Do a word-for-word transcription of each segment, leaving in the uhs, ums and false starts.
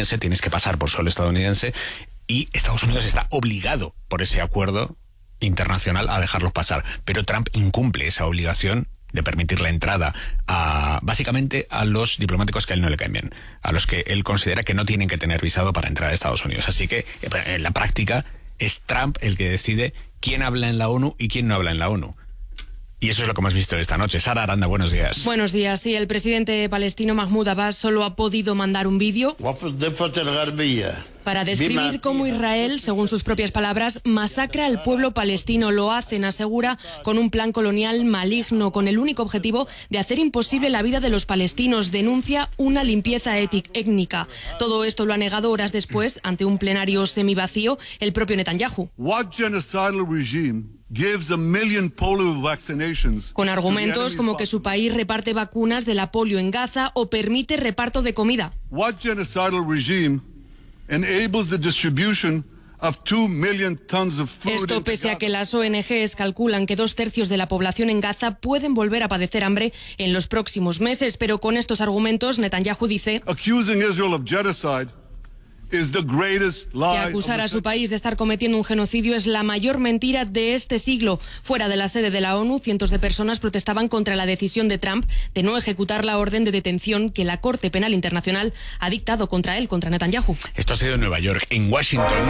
estadounidense, tienes que pasar por suelo estadounidense y Estados Unidos está obligado por ese acuerdo internacional a dejarlos pasar. Pero Trump incumple esa obligación de permitir la entrada a, básicamente, a los diplomáticos que a él no le caen bien, a los que él considera que no tienen que tener visado para entrar a Estados Unidos. Así que, en la práctica, es Trump el que decide quién habla en la ONU y quién no habla en la ONU. Y eso es lo que hemos visto esta noche. Sara Aranda, buenos días. Buenos días. Sí, el presidente palestino Mahmoud Abbas solo ha podido mandar un vídeo para describir cómo Israel, según sus propias palabras, masacra al pueblo palestino. Lo hacen, asegura, con un plan colonial maligno, con el único objetivo de hacer imposible la vida de los palestinos. Denuncia una limpieza étnica. Todo esto lo ha negado horas después, ante un plenario semivacío, el propio Netanyahu. Con argumentos como que su país reparte vacunas de la polio en Gaza o permite reparto de comida. Esto pese a que las O N Ges calculan que dos tercios de la población en Gaza pueden volver a padecer hambre en los próximos meses, pero con estos argumentos Netanyahu dice que acusar a su país de estar cometiendo un genocidio es la mayor mentira de este siglo. Fuera de la sede de la ONU, cientos de personas protestaban contra la decisión de Trump de no ejecutar la orden de detención que la Corte Penal Internacional ha dictado contra él, contra Netanyahu. Esto ha sido en Nueva York. En Washington,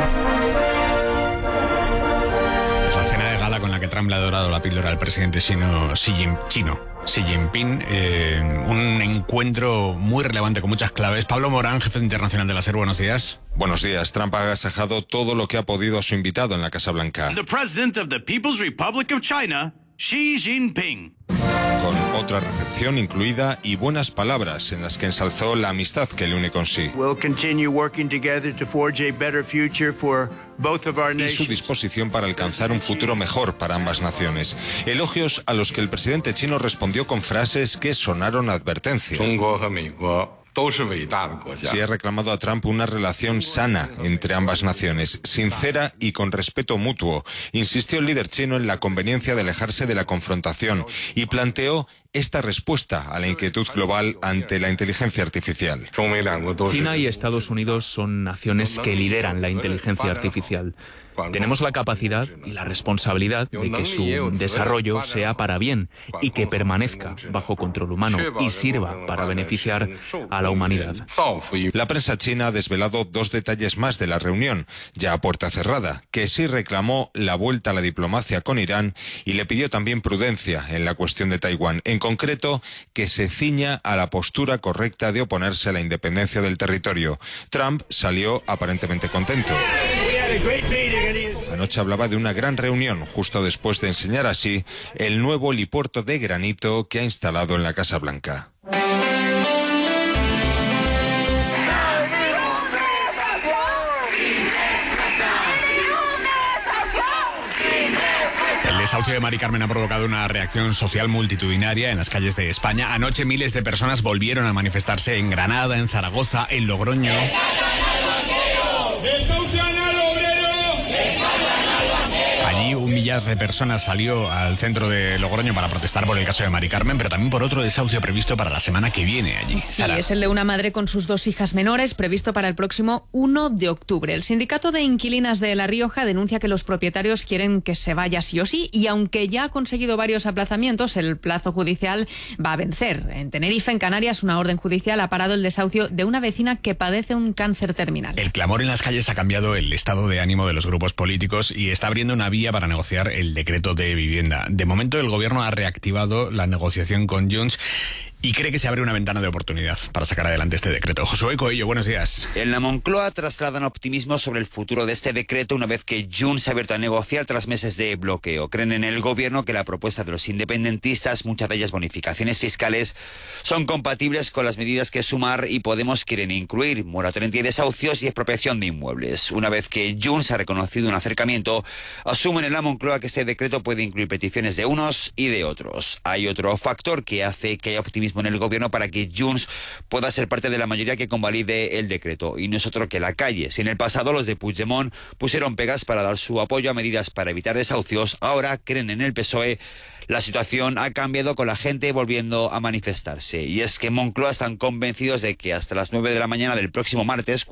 es la cena de gala con la que Trump le ha dorado la píldora al presidente chino Xi Jinping. Chino. Xi Jinping, eh, un encuentro muy relevante con muchas claves. Pablo Morán, jefe internacional de la SER, buenos días. Buenos días. Trump ha agasajado todo lo que ha podido a su invitado en la Casa Blanca. The President of the People's Republic of China, Xi Jinping. Con otra recepción incluida y buenas palabras en las que ensalzó la amistad que le une con Xi. We'll continue working together to forge a better future for both of our nations. Y su disposición para alcanzar un futuro mejor para ambas naciones. Elogios a los que el presidente chino respondió con frases que sonaron a advertencia. Sí ha reclamado a Trump una relación sana entre ambas naciones, sincera y con respeto mutuo. Insistió el líder chino en la conveniencia de alejarse de la confrontación y planteó esta respuesta a la inquietud global ante la inteligencia artificial. China y Estados Unidos son naciones que lideran la inteligencia artificial. Tenemos la capacidad y la responsabilidad de que su desarrollo sea para bien y que permanezca bajo control humano y sirva para beneficiar a la humanidad. La prensa china ha desvelado dos detalles más de la reunión, ya a puerta cerrada, que sí reclamó la vuelta a la diplomacia con Irán y le pidió también prudencia en la cuestión de Taiwán. En concreto, que se ciña a la postura correcta de oponerse a la independencia del territorio. Trump salió aparentemente contento. Anoche hablaba de una gran reunión, justo después de enseñar así el nuevo helipuerto de granito que ha instalado en la Casa Blanca. El desahucio de Mari Carmen ha provocado una reacción social multitudinaria en las calles de España. Anoche miles de personas volvieron a manifestarse en Granada, en Zaragoza, en Logroño. Allí un millar de personas salió al centro de Logroño para protestar por el caso de Mari Carmen, pero también por otro desahucio previsto para la semana que viene allí. Sí, Sara. Es el de una madre con sus dos hijas menores, previsto para el próximo uno de octubre. El sindicato de inquilinas de La Rioja denuncia que los propietarios quieren que se vaya sí o sí, y aunque ya ha conseguido varios aplazamientos, el plazo judicial va a vencer. En Tenerife, en Canarias, una orden judicial ha parado el desahucio de una vecina que padece un cáncer terminal. El clamor en las calles ha cambiado el estado de ánimo de los grupos políticos y está abriendo una vía para negociar el decreto de vivienda. De momento, el gobierno ha reactivado la negociación con Junts y cree que se abre una ventana de oportunidad para sacar adelante este decreto. Josué Coello, buenos días. En la Moncloa trasladan optimismo sobre el futuro de este decreto una vez que Junts se ha abierto a negociar tras meses de bloqueo. Creen en el gobierno que la propuesta de los independentistas, muchas de ellas bonificaciones fiscales, son compatibles con las medidas que Sumar y Podemos quieren incluir, moratoria y desahucios y expropiación de inmuebles. Una vez que Junts ha reconocido un acercamiento, asumen en la Moncloa que este decreto puede incluir peticiones de unos y de otros. Hay otro factor que hace que haya optimismo en el gobierno para que Junts pueda ser parte de la mayoría que convalide el decreto, y no es otro que la calle. Si en el pasado los de Puigdemont pusieron pegas para dar su apoyo a medidas para evitar desahucios, ahora creen en el P S O E. La situación ha cambiado con la gente volviendo a manifestarse, y es que en Moncloa están convencidos de que hasta las nueve de la mañana del próximo martes,